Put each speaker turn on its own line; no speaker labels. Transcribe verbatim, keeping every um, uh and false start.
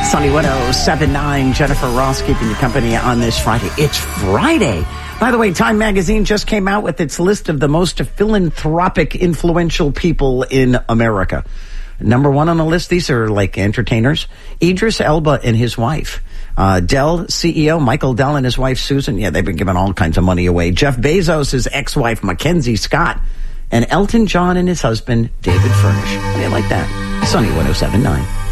Sunny one oh seven point nine, Jennifer Ross keeping you company on this Friday. It's Friday. By the way, Time Magazine just came out with its list of the most philanthropic, influential people in America. Number one on the list, these are like entertainers. Idris Elba and his wife. Uh, Dell C E O Michael Dell and his wife Susan. Yeah, they've been giving all kinds of money away. Jeff Bezos, his ex-wife Mackenzie Scott. And Elton John and his husband David Furnish. How do you like that? Sunny one oh seven point nine.